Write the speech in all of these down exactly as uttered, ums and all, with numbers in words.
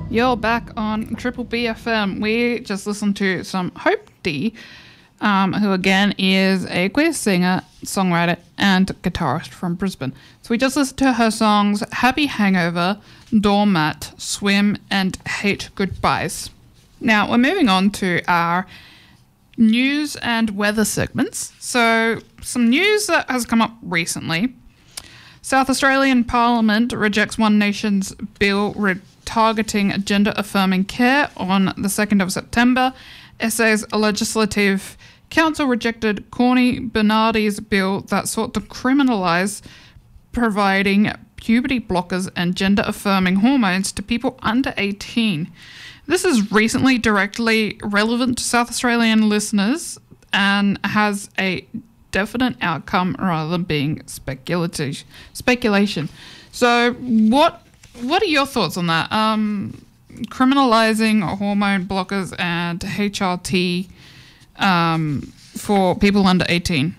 You're back on Triple B F M. We just listened to some Hope D, um, who again is a queer singer, songwriter, and guitarist from Brisbane. So we just listened to her songs Happy Hangover, Doormat, Swim, and Hate Goodbyes. Now we're moving on to our news and weather segments. So some news that has come up recently. South Australian Parliament rejects One Nation's bill re- targeting gender-affirming care on the second of September. S A's Legislative Council rejected Corny Bernardi's bill that sought to criminalise providing puberty blockers and gender-affirming hormones to people under eighteen. This is recently directly relevant to South Australian listeners and has a definite outcome rather than being speculative speculation. So what what are your thoughts on that? Um, criminalizing hormone blockers and H R T um, for people under eighteen.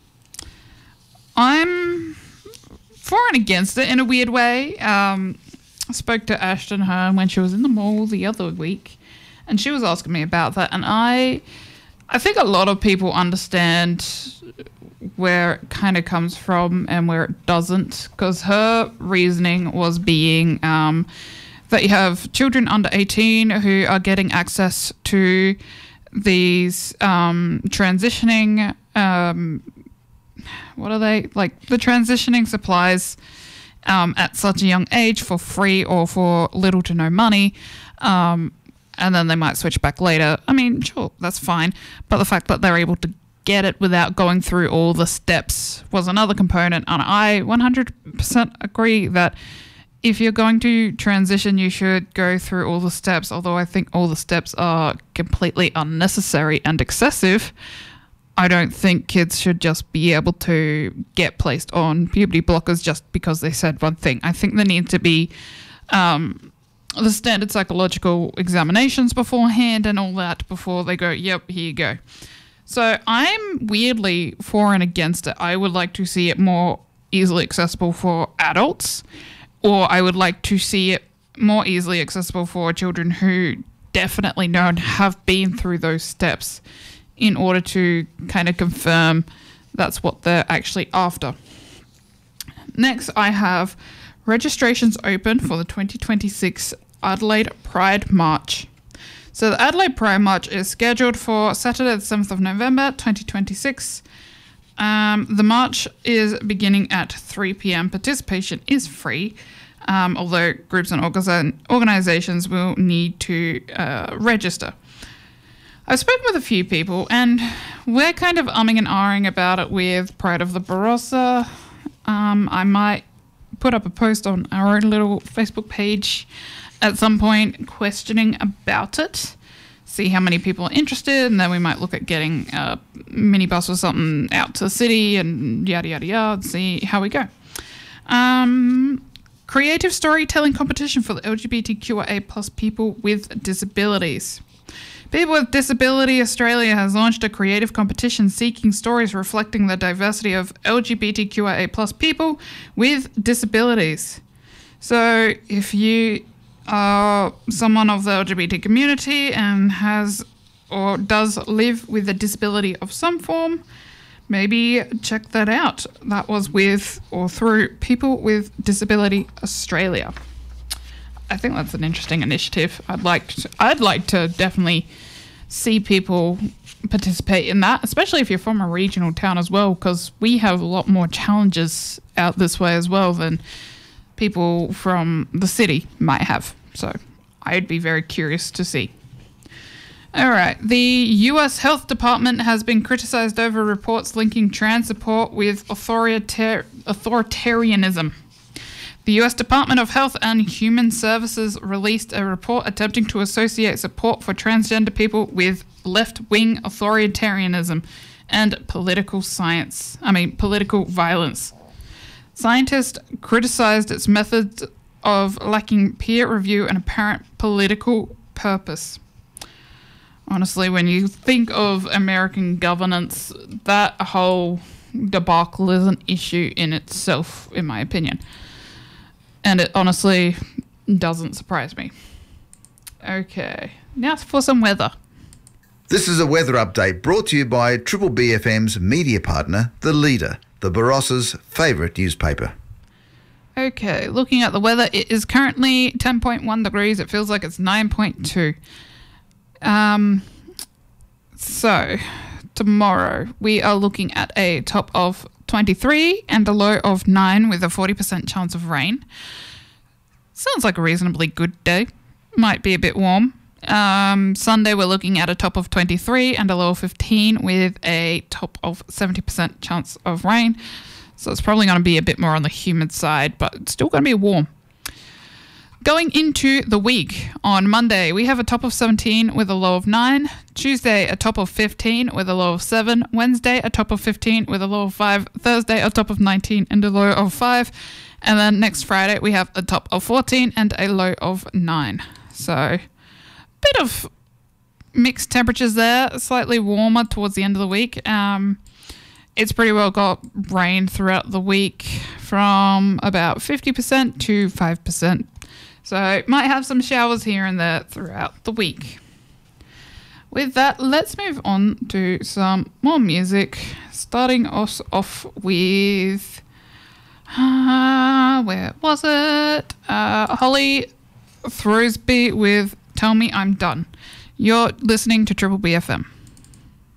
I'm for and against it in a weird way. Um, I spoke to Ashton Hearn when she was in the mall the other week, and she was asking me about that, and I I think a lot of people understand where it kind of comes from and where it doesn't, because her reasoning was being um, that you have children under eighteen who are getting access to these um, transitioning, um, what are they, like the transitioning supplies um, at such a young age for free or for little to no money, um, and then they might switch back later. I mean, sure, that's fine, but the fact that they're able to get it without going through all the steps was another component, and I one hundred percent agree that if you're going to transition, you should go through all the steps, although I think all the steps are completely unnecessary and excessive. I don't think kids should just be able to get placed on puberty blockers just because they said one thing. I think there need to be um, the standard psychological examinations beforehand and all that before they go, yep, here you go. So I'm weirdly for and against it. I would like to see it more easily accessible for adults, or I would like to see it more easily accessible for children who definitely don't have been through those steps in order to kind of confirm that's what they're actually after. Next, I have registrations open for the twenty twenty-six Adelaide Pride March. So the Adelaide Pride March is scheduled for Saturday the seventh of November twenty twenty-six. Um, the march is beginning at three p.m. Participation is free, um, although groups and orga- organisations will need to uh, register. I've spoken with a few people, and we're kind of umming and ahhing about it with Pride of the Barossa. Um, I might put up a post on our own little Facebook page at some point questioning about it, see how many people are interested, and then we might look at getting a minibus or something out to the city and yada, yada, yada, and see how we go. Um, creative storytelling competition for the L G B T Q I A plus people with disabilities. People with Disability Australia has launched a creative competition seeking stories reflecting the diversity of L G B T Q I A plus people with disabilities. So if you are someone of the L G B T community and has or does live with a disability of some form, maybe check that out. That was with or through People with Disability Australia. I think that's an interesting initiative. I'd like to, I'd like to definitely see people participate in that, especially if you're from a regional town as well, because we have a lot more challenges out this way as well than people from the city might have. So I'd be very curious to see. All right. The U S Health Department has been criticized over reports linking trans support with authoritar- authoritarianism. The U S Department of Health and Human Services released a report attempting to associate support for transgender people with left-wing authoritarianism and political science. I mean, political violence. Scientists criticized its methods of lacking peer review and apparent political purpose. Honestly, when you think of American governance, that whole debacle is an issue in itself, in my opinion. And it honestly doesn't surprise me. Okay, now for some weather. This is a weather update brought to you by Triple B F M's media partner, The Leader, the Barossa's favourite newspaper. Okay, looking at the weather, it is currently ten point one degrees. It feels like it's nine point two. Um, so, tomorrow we are looking at a top of twenty-three and a low of nine with a forty percent chance of rain. Sounds like a reasonably good day. Might be a bit warm. Um, Sunday we're looking at a top of twenty-three and a low of fifteen with a top of seventy percent chance of rain. So it's probably going to be a bit more on the humid side, but it's still going to be warm. Going into the week, on Monday, we have a top of seventeen with a low of nine. Tuesday, a top of fifteen with a low of seven. Wednesday, a top of fifteen with a low of five. Thursday, a top of nineteen and a low of five. And then next Friday, we have a top of fourteen and a low of nine. So, bit of mixed temperatures there, slightly warmer towards the end of the week. Um... It's pretty well got rain throughout the week from about fifty percent to five percent. So might have some showers here and there throughout the week. With that, let's move on to some more music. Starting us off with... Uh, where was it? Uh, Holly Throsby with Tell Me I'm Done. You're listening to Triple B F M.